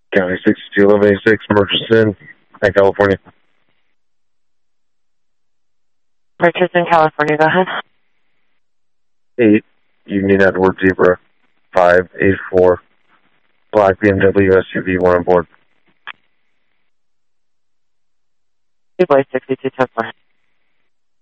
County 621186, Murchison, California. Murchison, California, go ahead. 8, Union Edward Zebra, 584, black BMW SUV, 1 on board. Boy 62 10 4.